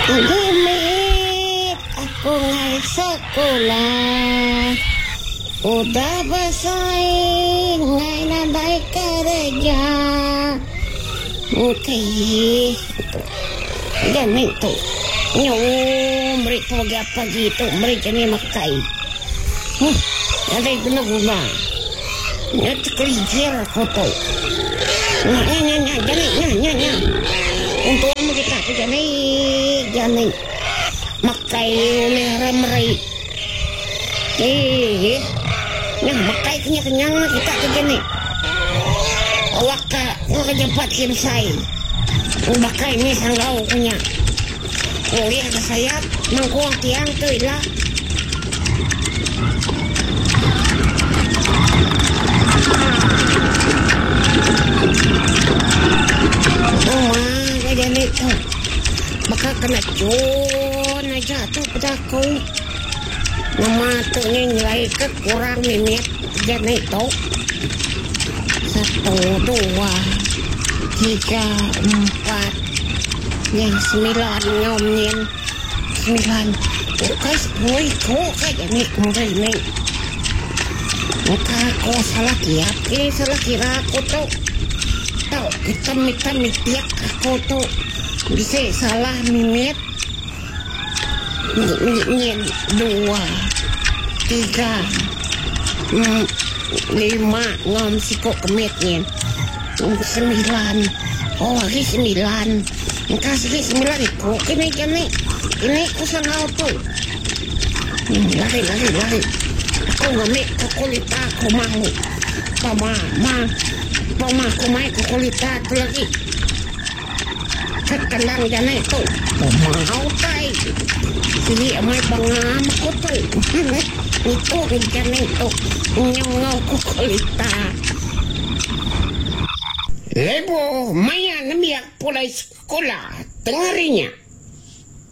Gumit ako ngay sekolah. Udah bersaing ngay nanday kerja. Okay. Ganun to. Mereka apa gitu. Mereka ni makai. Ada yang benar guna. Itu kelintir aku tu. Jangan. Untuk mereka tu jangan. Makai merah-merah. Makai kenyang kita tu jangan. Waka cepat kimsai. Makai ni sanggau punya. Lihat ke saya mangkuang tiang tu lah. Jadi itu maka kena cun aja tuh pedaku. Nama tu ni nilai kekurang minit jadi itu 1, 2, 3, 4 yang 9 ngomongin 9 bukan 10 kayak ni kemarin ni maka aku salah kira aku tuh tahu kita mitiak aku tuh bisa salah minit 2, 3, 5 ngom siko kemitnya 9 lagi 9 kasih 9 itu kini aku sangat tuh lari aku ngamik ke kulita aku mau pama aku main ke kulita tu lagi kekelang jana itu mau tay sini amai bangam aku tuh itu jana itu nyong ke kulita Lebo, mayan namiyak pulay sekolah, tengarinya.